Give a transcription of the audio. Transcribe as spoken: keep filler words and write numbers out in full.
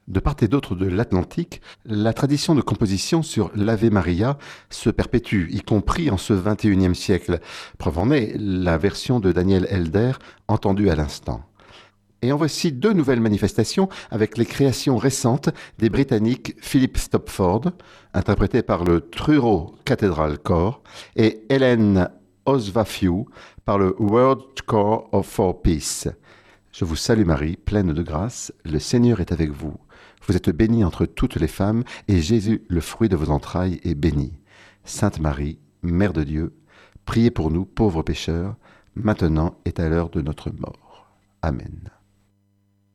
De part et d'autre de l'Atlantique, la tradition de composition sur l'Ave Maria se perpétue, y compris en ce vingt et unième siècle. Preuve en est la version de Daniel Elder entendue à l'instant. Et en voici deux nouvelles manifestations avec les créations récentes des Britanniques Philip Stopford, interprété par le Truro Cathedral Choir, et Helen Oswafew par le World Choir of for Peace. Je vous salue Marie, pleine de grâce, le Seigneur est avec vous. Vous êtes bénie entre toutes les femmes, et Jésus, le fruit de vos entrailles, est béni. Sainte Marie, Mère de Dieu, priez pour nous pauvres pécheurs, maintenant et à l'heure de notre mort. Amen.